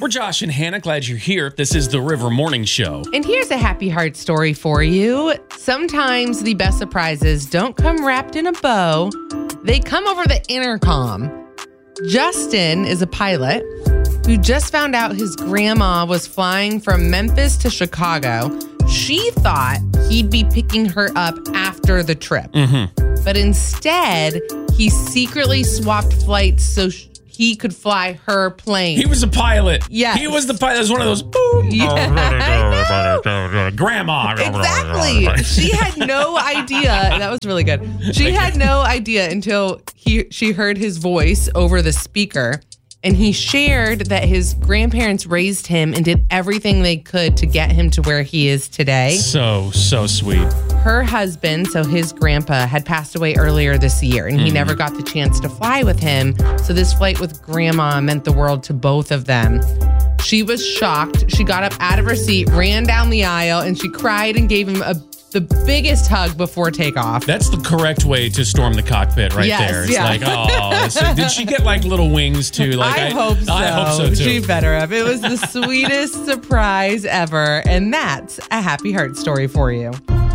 Josh and Hannah. Glad you're here. This is the River Morning Show. And here's a happy heart story for you. Sometimes the best surprises don't come wrapped in a bow. They come over the intercom. Justin is a pilot who just found out his grandma was flying from Memphis to Chicago. She thought he'd be picking her up after the trip. But instead, he secretly swapped flights so he could fly her plane. He was a pilot. Yes. He was the pilot. It was one of those, boom. Grandma. Exactly. She had no idea. That was really good. She had no idea until she heard his voice over the speaker. And he shared that his grandparents raised him and did everything they could to get him to where he is today. So sweet. Her husband, so his grandpa, had passed away earlier this year, and he never got the chance to fly with him. So this flight with grandma meant the world to both of them. She was shocked. She got up out of her seat, ran down the aisle, and she cried and gave him the biggest hug before takeoff. That's the correct way to storm the cockpit right Yes, there. It's yeah. like, oh, so did she get like little wings too? Like I hope so. I hope so too. She better have. It was the sweetest surprise ever. And that's a happy heart story for you.